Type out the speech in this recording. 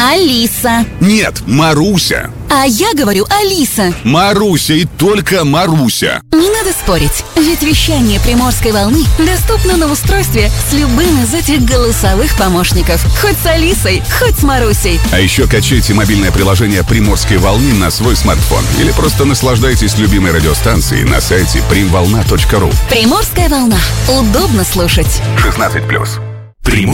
Алиса. Нет, Маруся. А я говорю Алиса. Маруся и только Маруся. Не надо спорить, ведь вещание Приморской волны доступно на устройстве с любым из этих голосовых помощников. Хоть с Алисой, хоть с Марусей. А еще качайте мобильное приложение «Приморской волны» на свой смартфон. Или просто наслаждайтесь любимой радиостанцией на сайте primvolna.ru. Приморская волна. Удобно слушать. 16+.